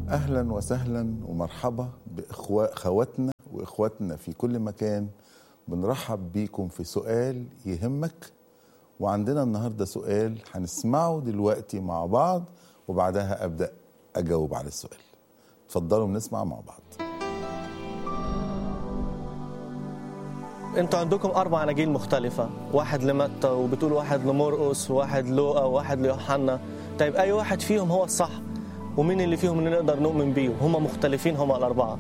أهلا وسهلا ومرحبا بأخواتنا وإخواتنا في كل مكان. بنرحب بيكم في سؤال يهمك، وعندنا النهاردة سؤال هنسمعه دلوقتي مع بعض وبعدها أبدأ أجاوب على السؤال. اتفضلوا نسمع مع بعض. انتوا عندكم 4 أناجيل مختلفة، واحد لمتى وبتقول واحد لمرقس وواحد لوقا وواحد ليوحنا. طيب أي واحد فيهم هو الصح؟ ومين اللي فيهم اللي نقدر نؤمن بيه؟ هم مختلفين، هم ال4.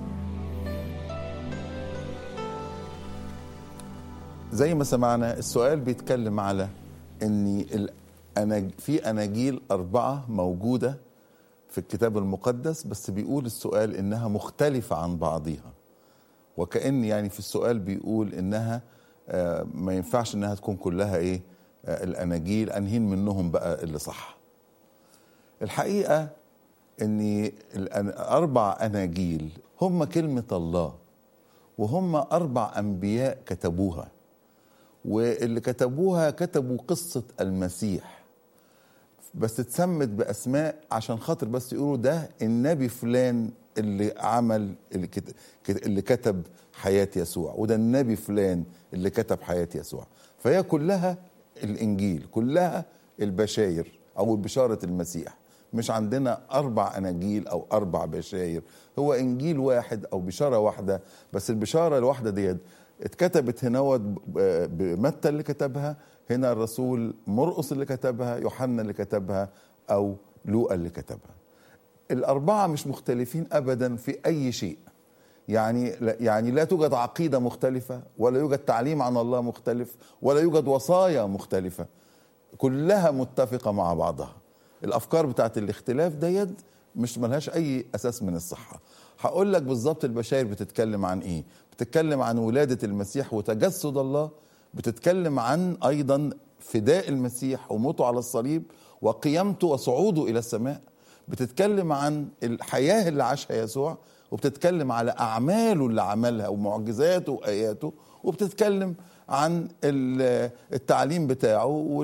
زي ما سمعنا السؤال بيتكلم على ان في أناجيل 4 موجودة في الكتاب المقدس، بس بيقول السؤال انها مختلفة عن بعضها، وكأن يعني في السؤال بيقول انها ما ينفعش انها تكون كلها الأناجيل، انهين منهم بقى اللي صح. الحقيقة ان 4 أناجيل هم كلمة الله، وهم 4 أنبياء كتبوها، واللي كتبوها كتبوا قصة المسيح، بس اتسمت بأسماء عشان خاطر بس يقولوا ده النبي فلان اللي عمل اللي كتب حياة يسوع، وده النبي فلان اللي كتب حياة يسوع. فهي كلها الإنجيل، كلها البشاير أو بشارة المسيح. مش عندنا 4 أناجيل أو 4 بشاير، هو إنجيل واحد أو بشارة واحدة. بس البشارة الواحدة دي اتكتبت هنا بمتى اللي كتبها، هنا الرسول مرقس اللي كتبها، يوحنا اللي كتبها، أو لوقا اللي كتبها. ال4 مش مختلفين أبدا في أي شيء، يعني لا توجد عقيدة مختلفة، ولا يوجد تعليم عن الله مختلف، ولا يوجد وصايا مختلفة، كلها متفقة مع بعضها. الأفكار بتاعت الاختلاف ديت مش ملهاش أي أساس من الصحة. هقول لك بالظبط البشاير بتتكلم عن إيه. بتتكلم عن ولادة المسيح وتجسد الله، بتتكلم عن أيضا فداء المسيح وموته على الصليب وقيامته وصعوده إلى السماء، بتتكلم عن الحياة اللي عاشها يسوع، وبتتكلم على أعماله اللي عملها ومعجزاته وآياته، وبتتكلم عن التعليم بتاعه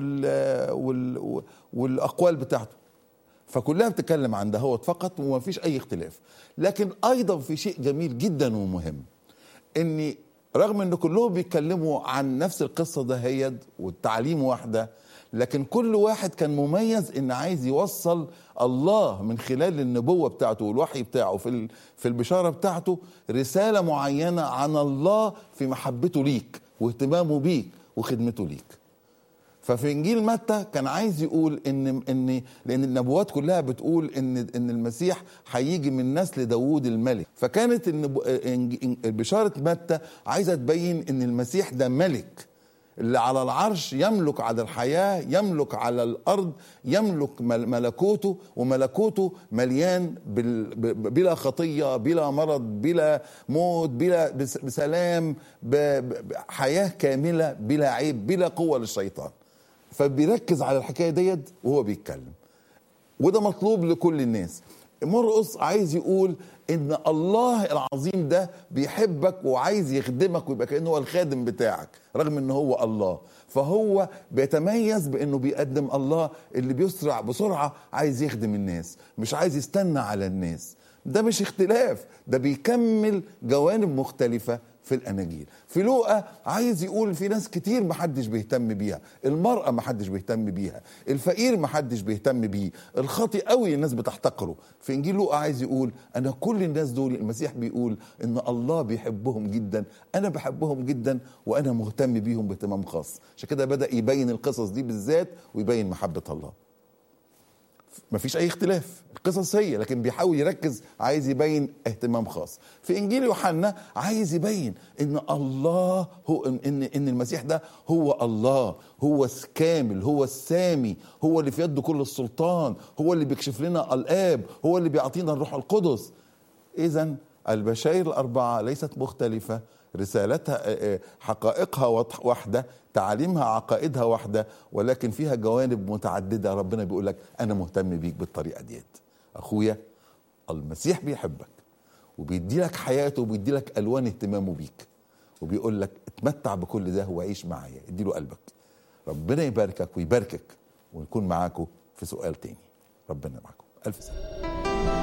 والأقوال بتاعته. فكلها بتتكلم عن دهوت فقط وما فيش أي اختلاف. لكن أيضا في شيء جميل جدا ومهم، إن رغم إن كلهم بيتكلموا عن نفس القصة دهيت والتعليم واحدة، لكن كل واحد كان مميز إن عايز يوصل الله من خلال النبوة بتاعته والوحي بتاعه في البشارة بتاعته رسالة معينة عن الله في محبته ليك واهتمامه بيك وخدمته ليك. ففي انجيل متى كان عايز يقول ان لان النبوات كلها بتقول ان المسيح هيجي من نسل داوود الملك، فكانت بشارة متى عايزه تبين ان المسيح ده ملك اللي على العرش، يملك على الحياة، يملك على الأرض، يملك ملكوته، وملكوته مليان بلا خطية، بلا مرض، بلا موت، بسلام، بحياة كاملة بلا عيب، بلا قوة للشيطان. فبيركز على الحكاية ديت وهو بيتكلم، وده مطلوب لكل الناس. مرقس عايز يقول ان الله العظيم ده بيحبك وعايز يخدمك ويبقى كأنه هو الخادم بتاعك رغم انه هو الله. فهو بيتميز بانه بيقدم الله اللي بيسرع بسرعة، عايز يخدم الناس، مش عايز يستنى على الناس. ده مش اختلاف، ده بيكمل جوانب مختلفة في الأناجيل. في لوقا عايز يقول في ناس كتير محدش بيهتم بيها، المرأة محدش بيهتم بيها، الفقير محدش بيهتم بيه، الخاطئ قوي الناس بتحتقره. في إنجيل لوقا عايز يقول أنا كل الناس دول المسيح بيقول إن الله بيحبهم جدا، أنا بحبهم جدا وأنا مهتم بيهم باهتمام خاص. عشان كده بدأ يبين القصص دي بالذات ويبين محبة الله. مفيش اي اختلاف، القصص هي، لكن بيحاول يركز، عايز يبين اهتمام خاص. في انجيل يوحنا عايز يبين ان الله هو ان المسيح ده هو الله، هو الكامل، هو السامي، هو اللي في يده كل السلطان، هو اللي بيكشف لنا الآب، هو اللي بيعطينا الروح القدس. اذا البشائر 4 ليست مختلفة، رسالتها حقائقها واحدة، تعاليمها عقائدها واحدة، ولكن فيها جوانب متعددة. ربنا بيقول لك أنا مهتم بيك بالطريقة ديت. أخويا المسيح بيحبك وبيدي لك حياته وبيدي لك ألوان اهتمامه بيك، وبيقول لك اتمتع بكل ده وعيش معايا، اديله قلبك. ربنا يباركك ويباركك، ونكون معاكم في سؤال تاني. ربنا معاكم، ألف سلامة.